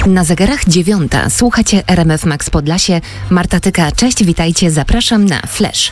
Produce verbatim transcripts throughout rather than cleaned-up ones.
Na zegarach dziewiąta. Słuchacie R M F Max Podlasie. Marta Tyka, cześć, witajcie, zapraszam na Flash.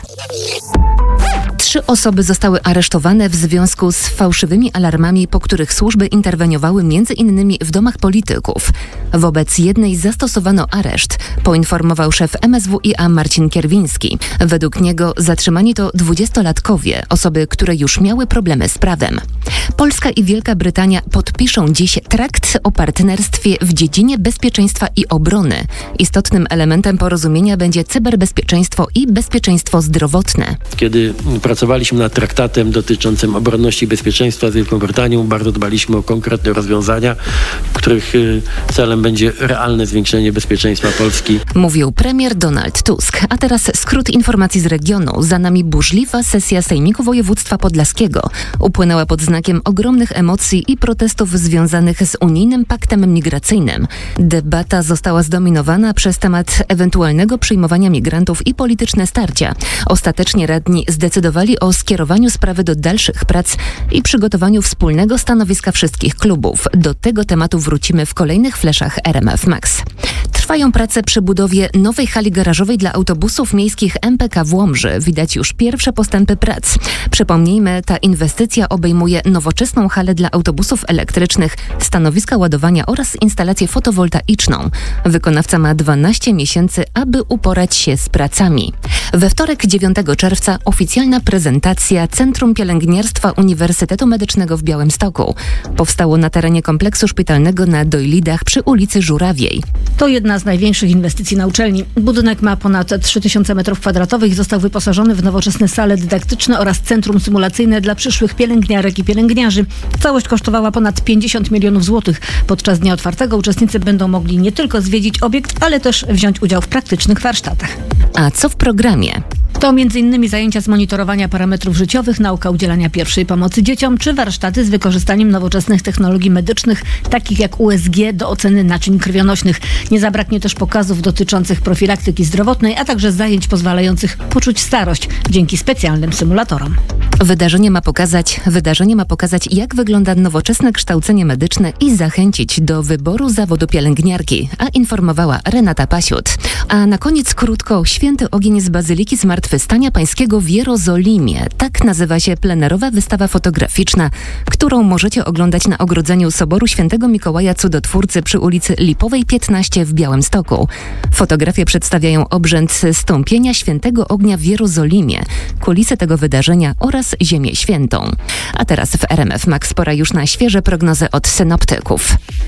Trzy osoby zostały aresztowane w związku z fałszywymi alarmami, po których służby interweniowały między innymi w domach polityków. Wobec jednej zastosowano areszt, poinformował szef M S W i a Marcin Kierwiński. Według niego zatrzymani to dwudziestolatkowie, osoby, które już miały problemy z prawem. Polska i Wielka Brytania podpiszą dziś trakt o partnerstwie w dziedzinie bezpieczeństwa i obrony. Istotnym elementem porozumienia będzie cyberbezpieczeństwo i bezpieczeństwo zdrowotne. Kiedy pracowaliśmy nad traktatem dotyczącym obronności i bezpieczeństwa z Wielką Brytanią, bardzo dbaliśmy o konkretne rozwiązania, których celem będzie realne zwiększenie bezpieczeństwa Polski. Mówił premier Donald Tusk. A teraz skrót informacji z regionu. Za nami burzliwa sesja Sejmiku Województwa Podlaskiego. Upłynęła pod znakiem ogromnych emocji i protestów związanych z unijnym paktem migracyjnym. Debata została zdominowana przez temat ewentualnego przyjmowania migrantów i polityczne starcia. Ostatecznie radni zdecydowali o skierowaniu sprawy do dalszych prac i przygotowaniu wspólnego stanowiska wszystkich klubów. Do tego tematu wrócimy w kolejnych fleszach R M F Max. Trwają prace przy budowie nowej hali garażowej dla autobusów miejskich M P K w Łomży. Widać już pierwsze postępy prac. Przypomnijmy, ta inwestycja obejmuje nowoczesną halę dla autobusów elektrycznych, stanowiska ładowania oraz instalację fotowoltaiczną. Wykonawca ma dwanaście miesięcy, aby uporać się z pracami. We wtorek dziewiątego czerwca oficjalna prezentacja Centrum Pielęgniarstwa Uniwersytetu Medycznego w Białymstoku. Powstało na terenie kompleksu szpitalnego na Dojlidach przy ulicy Żurawiej. To jedna z największych inwestycji na uczelni. Budynek ma ponad trzy tysiące metrów kwadratowych i został wyposażony w nowoczesne sale dydaktyczne oraz centrum symulacyjne dla przyszłych pielęgniarek i pielęgniarzy. Całość kosztowała ponad pięćdziesiąt milionów złotych. Podczas dnia otwartego uczestnicy będą mogli nie tylko zwiedzić obiekt, ale też wziąć udział w praktycznych warsztatach. A co w programie? To między innymi zajęcia z monitorowania parametrów życiowych, nauka udzielania pierwszej pomocy dzieciom, czy warsztaty z wykorzystaniem nowoczesnych technologii medycznych, takich jak U S G do oceny naczyń krwionośnych. Nie zabraknie też pokazów dotyczących profilaktyki zdrowotnej, a także zajęć pozwalających poczuć starość dzięki specjalnym symulatorom. Wydarzenie ma pokazać, wydarzenie ma pokazać, jak wygląda nowoczesne kształcenie medyczne i zachęcić do wyboru zawodu pielęgniarki, a informowała Renata Pasiut. A na koniec krótko, Święty Ogień z Bazyliki Zmartwychwstania Pańskiego w Jerozolimie. Tak nazywa się plenerowa wystawa fotograficzna, którą możecie oglądać na ogrodzeniu Soboru Świętego Mikołaja Cudotwórcy przy ulicy Lipowej piętnaście w Białymstoku. Fotografie przedstawiają obrzęd stąpienia Świętego Ognia w Jerozolimie, kulisy tego wydarzenia oraz Ziemię Świętą. A teraz w R M F Max pora już na świeże prognozy od synoptyków.